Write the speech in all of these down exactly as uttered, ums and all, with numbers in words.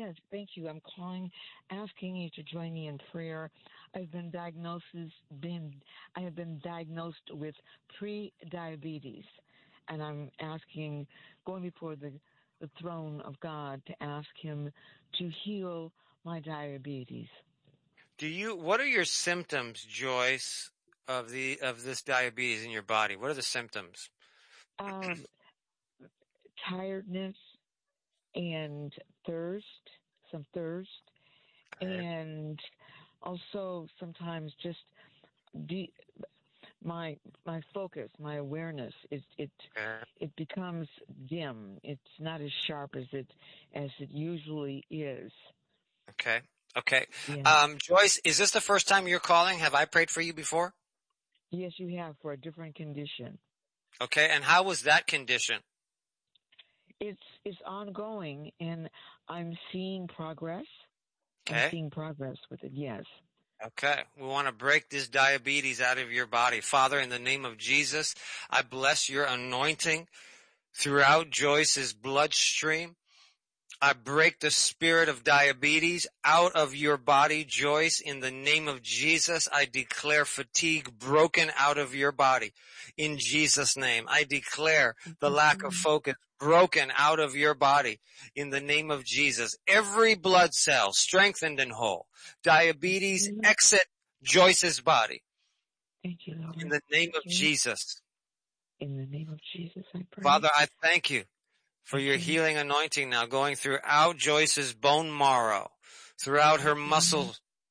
Yes, thank you. I'm calling, asking you to join me in prayer. I've been diagnosed, been, I have been diagnosed with pre-diabetes, and I'm asking, going before the, the throne of God to ask Him to heal my diabetes. Do you, what are your symptoms, Joyce, of the, of this diabetes in your body? What are the symptoms? Um, tiredness and thirst, some thirst, Okay. and also sometimes just de- my my focus, my awareness, it it Okay. it becomes dim. It's not as sharp as it as it usually is. Okay. Okay. Yeah. Um, Joyce, is this the first time you're calling? Have I prayed for you before? Yes, you have, for a different condition. Okay. And how was that condition? It's it's ongoing, and I'm seeing progress. I'm Okay. seeing progress with it. Yes. Okay. We want to break this diabetes out of your body. Father, in the name of Jesus, I bless your anointing throughout Joyce's bloodstream. I break the spirit of diabetes out of your body, Joyce. In the name of Jesus, I declare fatigue broken out of your body. In Jesus' name, I declare the lack of focus broken out of your body. In the name of Jesus, every blood cell strengthened and whole. Diabetes exit Joyce's body. Thank you, Lord. In the name Thank of you. Jesus. In the name of Jesus, I pray. Father, I thank you for Thank your you. healing anointing now going throughout Joyce's bone marrow, throughout her muscle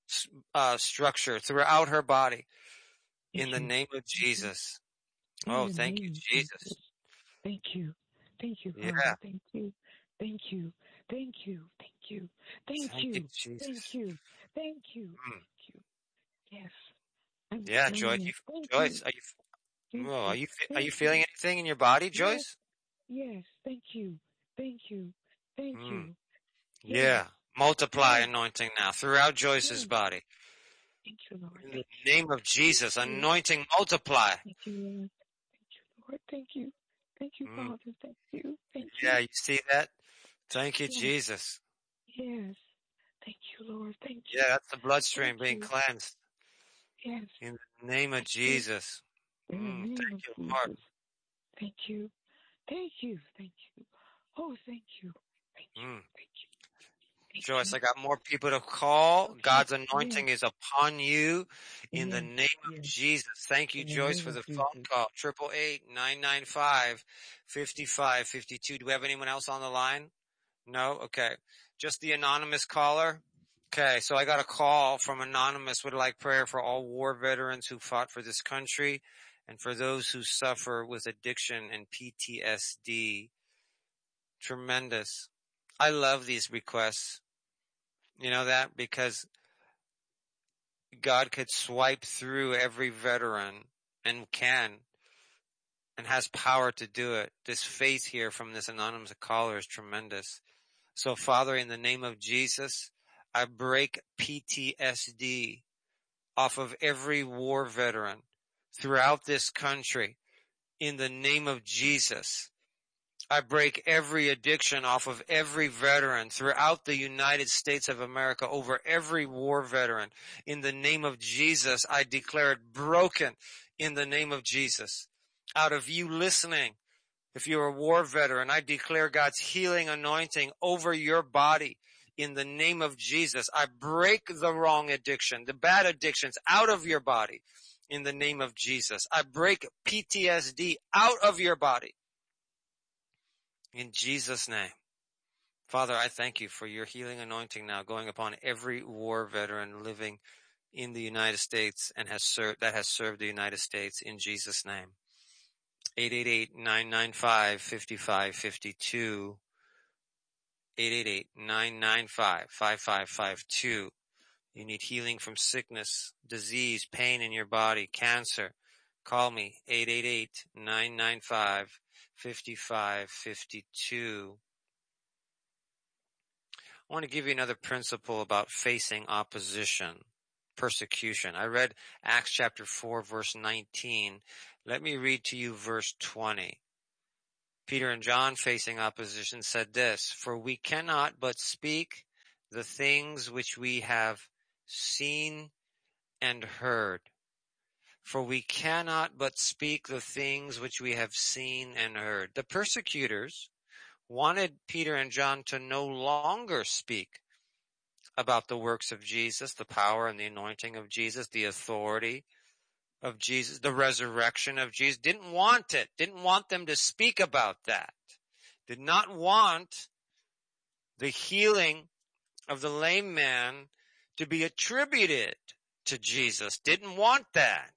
uh, structure, throughout her body. Thank In the you. name of Jesus. In Oh, the thank you, name of Jesus. Thank you. Thank you, Yeah. Father. Thank you. Thank you. Thank you. Thank you. Thank Thank you, you. Jesus. Thank you. Thank you. Mm. Thank you. Yes. I'm Yeah, Joyce. feeling You, it. Thank Joyce, you. are you? Thank Oh, are you. you? Are Thank you you. feeling anything in your body, Yes. Joyce? Yes. Thank you. Thank you. Thank Mm. you. Yes. Yeah. Multiply Yes. anointing now throughout Joyce's Yes. body. Thank you, Lord. In the Thank name of Jesus, you. anointing multiply. Thank you, Lord. Thank you, Lord. Thank you. Thank you, Mm. Father. Thank you. Thank Yeah, you. you see that? Thank you, Yes. Jesus. Yes. Thank you, Lord. Thank you. Yeah, that's the bloodstream Thank being you. cleansed. Yes. In the name of Thank you. Jesus. In the Mm, name thank of you, Lord. Jesus. Thank you. Thank you. Thank you. Oh, thank you. Thank you. Mm. Thank you. Thank Joyce, you. I got more people to call. Okay. God's Yes. anointing is upon you in the Yes. name of Yes. Jesus. Thank you, In the Joyce, name for of the phone Jesus. call. Triple eight nine nine five fifty five fifty two. Do we have anyone else on the line? No? Okay. Just the anonymous caller? Okay, so I got a call from Anonymous. Would like prayer for all war veterans who fought for this country and for those who suffer with addiction and P T S D. Tremendous. I love these requests. You know that? Because God could swipe through every veteran and can and has power to do it. This faith here from this anonymous caller is tremendous. So Father, in the name of Jesus, I break P T S D off of every war veteran throughout this country. In the name of Jesus, I break every addiction off of every veteran throughout the United States of America, over every war veteran. In the name of Jesus, I declare it broken in the name of Jesus. Out of you listening, if you're a war veteran, I declare God's healing anointing over your body. In the name of Jesus, I break the wrong addiction, the bad addictions out of your body. In the name of Jesus, I break P T S D out of your body. In Jesus' name. Father, I thank you for your healing anointing now going upon every war veteran living in the United States and has served, that has served the United States, in Jesus' name. eight eight eight nine nine five five five five two. eight eight eight nine nine five five five five two. You need healing from sickness, disease, pain in your body, cancer. Call me, eight eight eight nine nine five five five five two. I want to give you another principle about facing opposition, persecution. I read Acts chapter four, verse nineteen. Let me read to you verse twenty. Peter and John, facing opposition, said this, "For we cannot but speak the things which we have seen and heard. For we cannot but speak the things which we have seen and heard. The persecutors wanted Peter and John to no longer speak about the works of Jesus, the power and the anointing of Jesus, the authority of Jesus, the resurrection of Jesus. Didn't want it. Didn't want them to speak about that. Did not want the healing of the lame man to be attributed to Jesus. Didn't want that.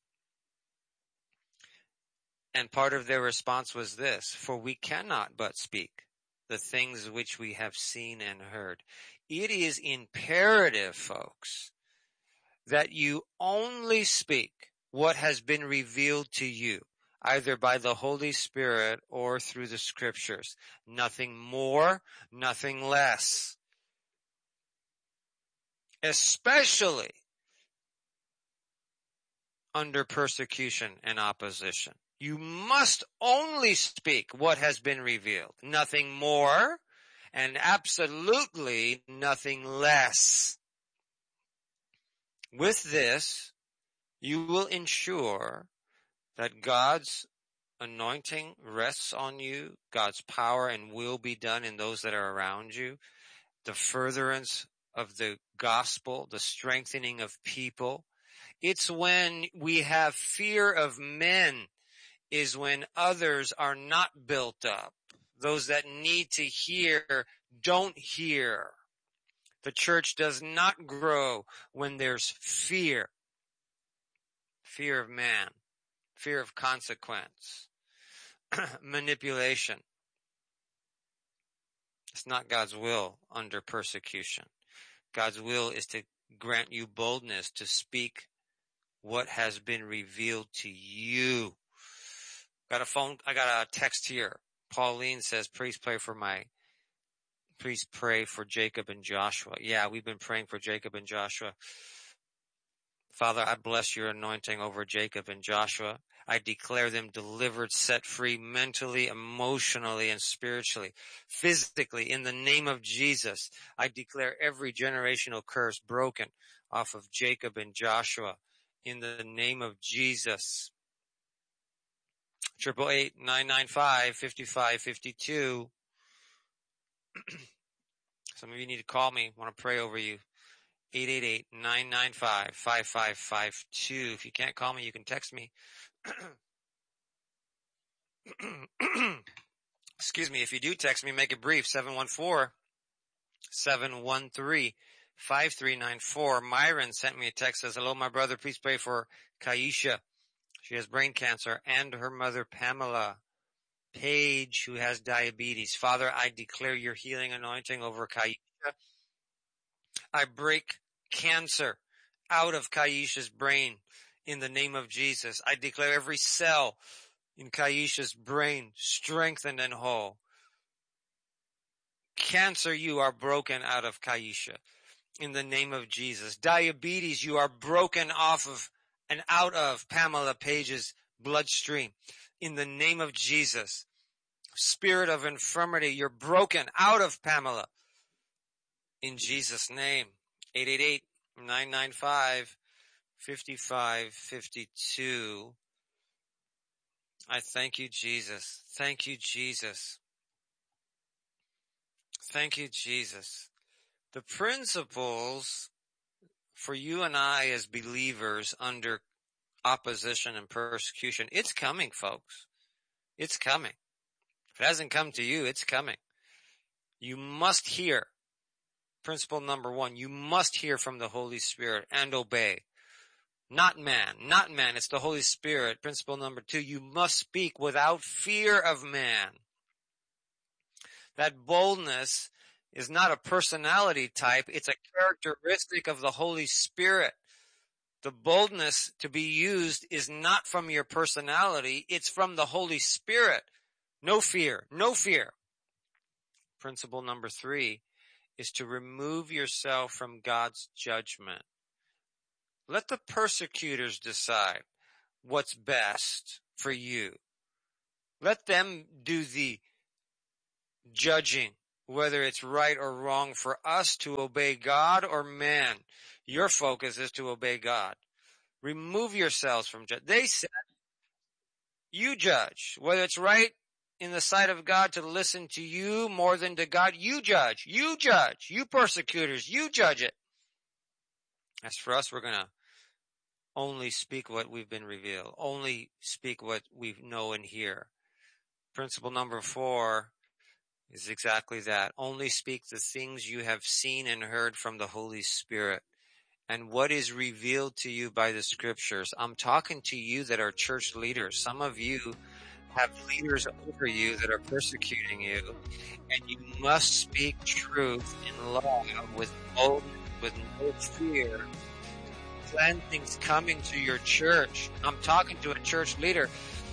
And part of their response was this: for we cannot but speak the things which we have seen and heard. It is imperative, folks, that you only speak what has been revealed to you, either by the Holy Spirit or through the Scriptures. Nothing more, nothing less. Especially under persecution and opposition. You must only speak what has been revealed. Nothing more, and absolutely nothing less. With this, you will ensure that God's anointing rests on you, God's power and will be done in those that are around you, the furtherance of the gospel, the strengthening of people. It's when we have fear of men is when others are not built up. Those that need to hear don't hear. The church does not grow when there's fear. Fear of man, fear of consequence, manipulation. It's not God's will under persecution. God's will is to grant you boldness to speak what has been revealed to you. Got a phone, I got a text here. Pauline says, please pray for my, please pray for Jacob and Joshua. Yeah, we've been praying for Jacob and Joshua. Father, I bless your anointing over Jacob and Joshua. I declare them delivered, set free mentally, emotionally, and spiritually, physically. In the name of Jesus, I declare every generational curse broken off of Jacob and Joshua. In the name of Jesus. Triple eight nine nine five fifty five fifty two. Some of you need to call me. I want to pray over you. eight eight eight nine nine five five five five two. If you can't call me, you can text me. Excuse me. If you do text me, make it brief. seven one four seven one three five three nine four. Myron sent me a text. Says, hello, my brother. Please pray for Kaisha. She has brain cancer, and her mother, Pamela Page, who has diabetes. Father, I declare your healing anointing over Kaisha. I break cancer out of Kaisha's brain in the name of Jesus. I declare every cell in Kaisha's brain strengthened and whole. Cancer, you are broken out of Kaisha in the name of Jesus. Diabetes, you are broken off of and out of Pamela Page's bloodstream in the name of Jesus. Spirit of infirmity, you're broken out of Pamela in Jesus' name. eight eight eight nine nine five five five five two. I thank you, Jesus. Thank you, Jesus. Thank you, Jesus. The principles for you and I as believers under opposition and persecution, it's coming, folks. It's coming. If it hasn't come to you, it's coming. You must hear. Principle number one, you must hear from the Holy Spirit and obey. Not man, not man, it's the Holy Spirit. Principle number two, you must speak without fear of man. That boldness is not a personality type, it's a characteristic of the Holy Spirit. The boldness to be used is not from your personality, it's from the Holy Spirit. No fear, no fear. Principle number three is to remove yourself from God's judgment. Let the persecutors decide what's best for you. Let them do the judging whether it's right or wrong for us to obey God or man. Your focus is to obey God. Remove yourselves from judgment. They said, you judge. Whether it's right in the sight of God to listen to you more than to God, you judge. You judge. You persecutors, you judge it. As for us, we're going to only speak what we've been revealed. Only speak what we know and hear. Principle number four is exactly that. Only speak the things you have seen and heard from the Holy Spirit and what is revealed to you by the scriptures. I'm talking to you that are church leaders. Some of you have leaders over you that are persecuting you, and you must speak truth in love with boldness, with no fear. Cleansing's coming to your church. I'm talking to a church leader.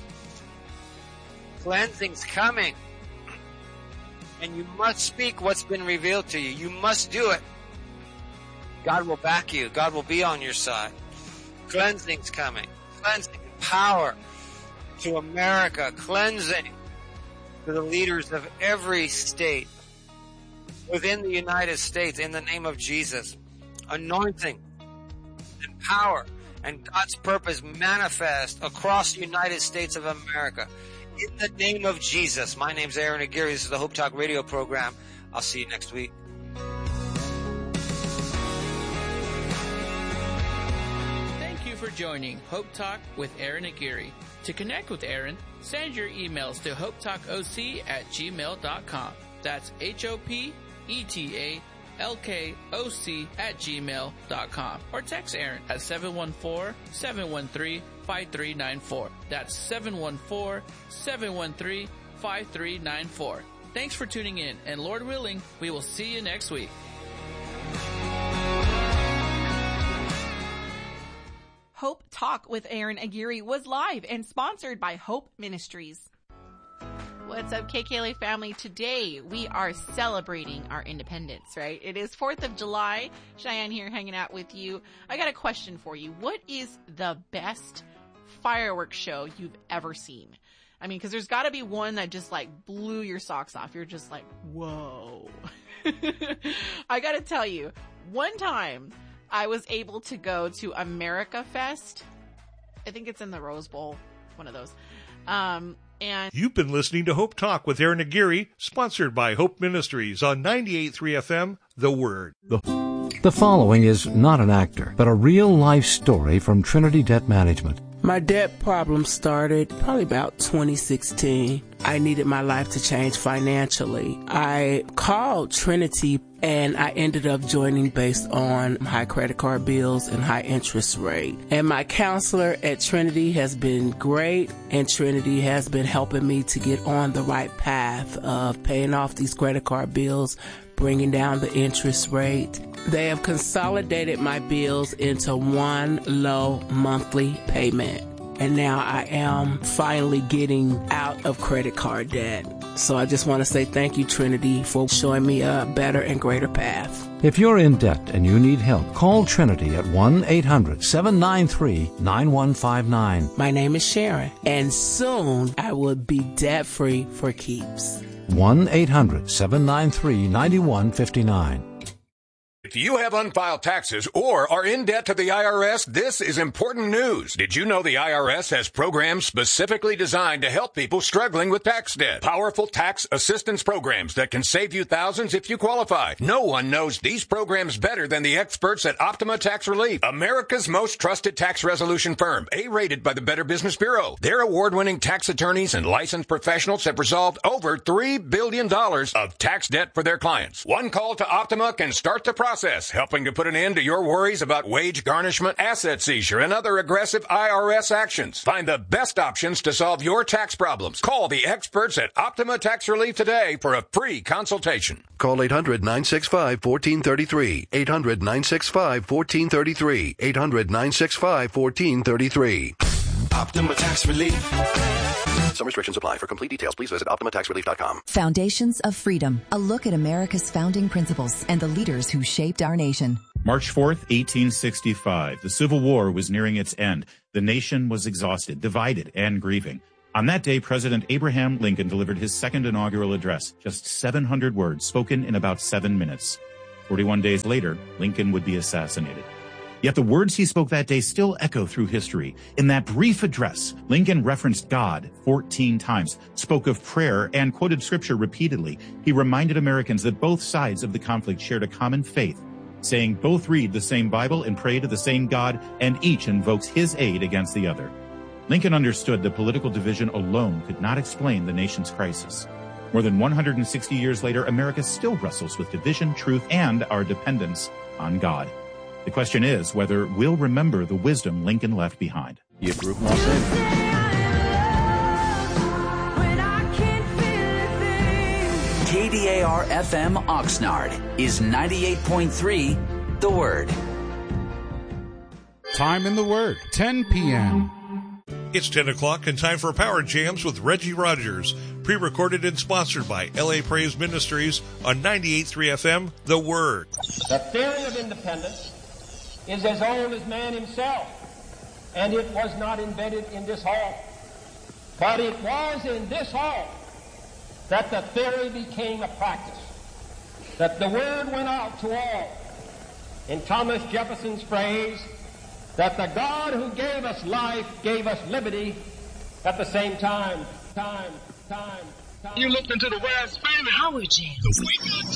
Cleansing's coming. And you must speak what's been revealed to you. You must do it. God will back you. God will be on your side. Cleansing's coming. Cleansing, power to America. Cleansing to the leaders of every state within the United States in the name of Jesus. Anointing and power and God's purpose manifest across the United States of America. In the name of Jesus. My name's Aaron Aguirre. This is the Hope Talk radio program. I'll see you next week. Thank you for joining Hope Talk with Aaron Aguirre. To connect with Aaron, send your emails to hopetalkoc at gmail dot com. That's H O P E T A L K O C at gmail dot com. Or text Aaron at seven one four, seven one three, five three nine four. That's seven one four, seven one three, five three nine four. Thanks for tuning in, and Lord willing, we will see you next week. Hope Talk with Aaron Aguirre was live and sponsored by Hope Ministries. What's up, K K L A family? Today we are celebrating our independence, right? It is fourth of July. Cheyenne here hanging out with you. I got a question for you. What is the best fireworks show you've ever seen? I mean, because there's got to be one that just like blew your socks off. You're just like, whoa. I got to tell you, one time I was able to go to America Fest. I think it's in the Rose Bowl, one of those. Um, and You've been listening to Hope Talk with Aaron Aguirre, sponsored by Hope Ministries on ninety-eight point three F M, The Word. The following is not an actor, but a real-life story from Trinity Debt Management. My debt problem started probably about twenty sixteen. I needed my life to change financially. I called Trinity and I ended up joining based on high credit card bills and high interest rate. And my counselor at Trinity has been great, and Trinity has been helping me to get on the right path of paying off these credit card bills, bringing down the interest rate. They have consolidated my bills into one low monthly payment. And now I am finally getting out of credit card debt. So I just want to say thank you, Trinity, for showing me a better and greater path. If you're in debt and you need help, call Trinity at one eight hundred, seven nine three, nine one five nine. My name is Sharon, and soon I will be debt-free for keeps. one eight hundred, seven nine three, nine one five nine. If you have unfiled taxes or are in debt to the I R S, this is important news. Did you know the I R S has programs specifically designed to help people struggling with tax debt? Powerful tax assistance programs that can save you thousands if you qualify. No one knows these programs better than the experts at Optima Tax Relief, America's most trusted tax resolution firm, A-rated by the Better Business Bureau. Their award-winning tax attorneys and licensed professionals have resolved over three billion dollars of tax debt for their clients. One call to Optima can start the process. Process, helping to put an end to your worries about wage garnishment, asset seizure, and other aggressive I R S actions. Find the best options to solve your tax problems. Call the experts at Optima Tax Relief today for a free consultation. Call eight hundred, nine six five, one four three three. eight hundred, nine six five, one four three three. eight hundred, nine six five, one four three three. Optima Tax Relief. Some restrictions apply. For complete details, please visit optima tax relief dot com. Foundations of Freedom, a look at America's founding principles and the leaders who shaped our nation. March fourth, eighteen sixty-five. The Civil War was nearing its end. The nation was exhausted, divided, and grieving. On that day, President Abraham Lincoln delivered his second inaugural address, just seven hundred words spoken in about seven minutes. forty-one days later, Lincoln would be assassinated. Yet the words he spoke that day still echo through history. In that brief address, Lincoln referenced God fourteen times, spoke of prayer, and quoted scripture repeatedly. He reminded Americans that both sides of the conflict shared a common faith, saying both read the same Bible and pray to the same God, and each invokes his aid against the other. Lincoln understood that political division alone could not explain the nation's crisis. More than one hundred sixty years later, America still wrestles with division, truth, and our dependence on God. The question is whether we'll remember the wisdom Lincoln left behind. Your group Los Angeles. K D A R F M Oxnard is ninety-eight point three The Word. Time in the Word, ten p.m. It's ten o'clock and time for Power Jams with Reggie Rogers, pre-recorded and sponsored by L A Praise Ministries on ninety-eight point three F M, The Word. The theory of independence is as old as man himself, and it was not invented in this hall. But it was in this hall that the theory became a practice, that the word went out to all. In Thomas Jefferson's phrase, that the God who gave us life gave us liberty at the same time. Time, time, time. You looked into the world's famous Howard Jams.